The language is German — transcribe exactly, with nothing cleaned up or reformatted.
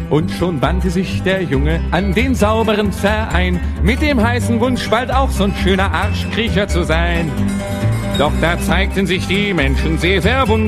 Und schon wandte sich der Junge an den sauberen Verein, mit dem heißen Wunsch, bald auch so'n schöner Arschkriecher zu sein. Doch da zeigten sich die Menschen sehr verwundert